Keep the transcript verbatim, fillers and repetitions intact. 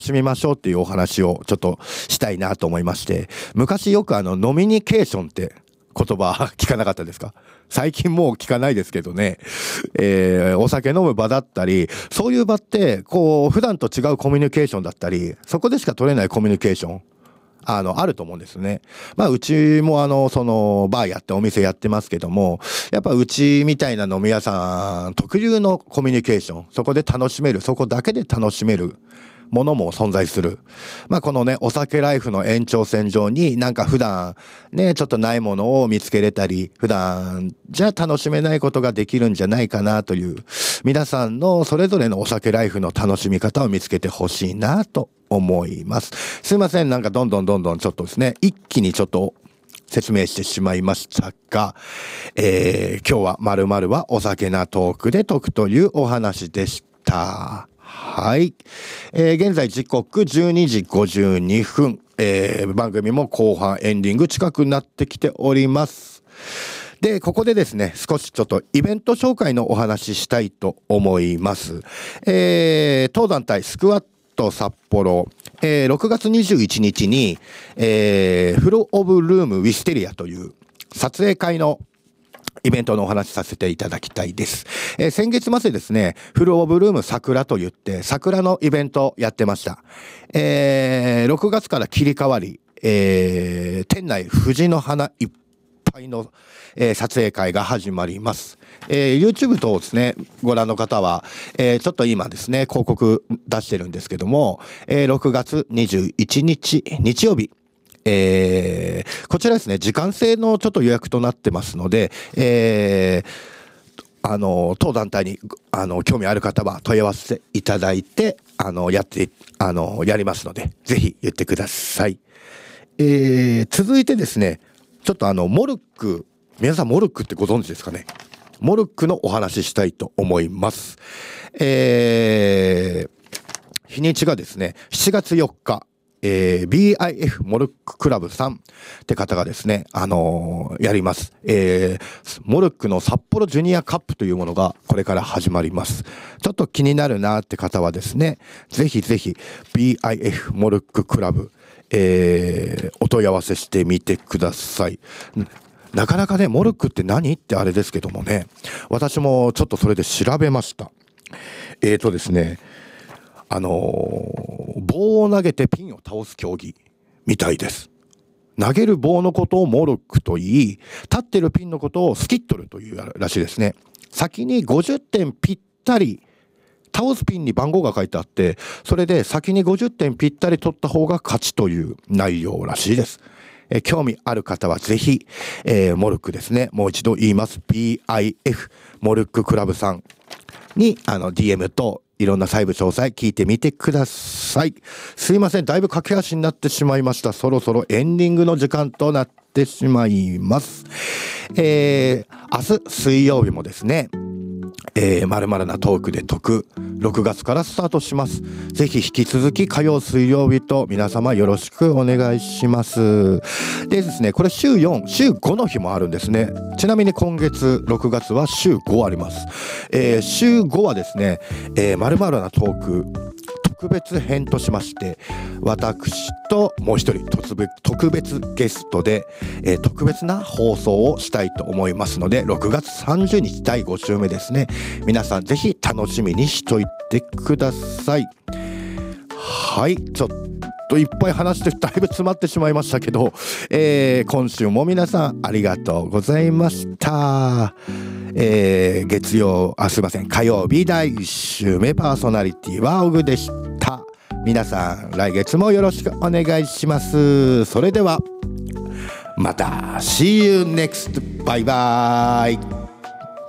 しみましょうっていうお話をちょっとしたいなと思いまして、昔よくあのノミニケーションって言葉聞かなかったですか？最近もう聞かないですけどね、えー、お酒飲む場だったり、そういう場ってこう普段と違うコミュニケーションだったり、そこでしか取れないコミュニケーションあのあると思うんですね。まあうちもあのそのバーやってお店やってますけども、やっぱうちみたいな飲み屋さん特有のコミュニケーション、そこで楽しめる、そこだけで楽しめるものも存在する。まあこのね、お酒ライフの延長線上になんか普段ね、ちょっとないものを見つけれたり、普段じゃ楽しめないことができるんじゃないかなという、皆さんのそれぞれのお酒ライフの楽しみ方を見つけてほしいなと思います。すいません、なんかどんどんどんどんちょっとですね、一気にちょっと説明してしまいましたが、えー、今日は〇〇はお酒なトークで解くというお話でした。はい、えー、現在時刻じゅうにじごじゅうにふん、えー、番組も後半エンディング近くなってきております。で、ここでですね、少しちょっとイベント紹介のお話ししたいと思います。えー、当団体スクワット札幌、えー、ろくがつにじゅういちにちに、えー、フルオブルームウィステリアという撮影会のイベントのお話しさせていただきたいです。えー、先月末ですね、フルオブルーム桜と言って桜のイベントやってました。えー、ろくがつから切り替わり、えー、店内藤の花いっぱいの、えー、撮影会が始まります。えー、YouTube 等ですね、ご覧の方は、えー、ちょっと今ですね、広告出してるんですけども、えー、ろくがつにじゅういちにち日曜日、えー、こちらですね、時間制のちょっと予約となってますので、えー、あの当団体にあの興味ある方は問い合わせいただいて、あのやってあのやりますので、ぜひ言ってください。えー、続いてですね、ちょっとあのモルック、皆さんモルックってご存知ですかね？モルックのお話ししたいと思います。えー、日にちがですね、しちがつよっか、えー、ビーアイエフ モルッククラブさんって方がですね、あのー、やります。えー、モルックの札幌ジュニアカップというものがこれから始まります。ちょっと気になるなって方はですね、ぜひぜひ ビーアイエフ モルッククラブ、えー、お問い合わせしてみてください。なかなかね、モルックって何ってあれですけどもね、私もちょっとそれで調べました。えーとですね、あのー、棒を投げてピンを倒す競技みたいです。投げる棒のことをモルックと言い、立ってるピンのことをスキットルというらしいですね。先にごじゅってんぴったり、倒すピンに番号が書いてあって、それで先にごじゅってんぴったり取った方が勝ちという内容らしいです。えー、興味ある方はぜひ、えー、モルックですね、もう一度言います。 ビーアイエフ モルッククラブさんにあの ディーエム といろんな細部詳細聞いてみてください。すいません、だいぶ駆け足になってしまいました。そろそろエンディングの時間となってしまいます。えー、明日水曜日もですね、えー、〇〇なトークで解くろくがつからスタートします。ぜひ引き続き火曜水曜日と皆様よろしくお願いします。でですね、これ週よん、週ごの日もあるんですね。ちなみに今月ろくがつは週ごあります。えー、週ごはですね、えー、〇〇なトーク特別編としまして、私ともう一人特別ゲストで、えー、特別な放送をしたいと思いますので、ろくがつさんじゅうにちだいご週目ですね、皆さんぜひ楽しみにしといてください。はい、ちょっといっぱい話してだいぶ詰まってしまいましたけど、えー、今週も皆さんありがとうございました。えー、月曜、あ、すいません、火曜日だいいち週目パーソナリティはオグでした。皆さん来月もよろしくお願いします。それではまた See you next. バイバイ。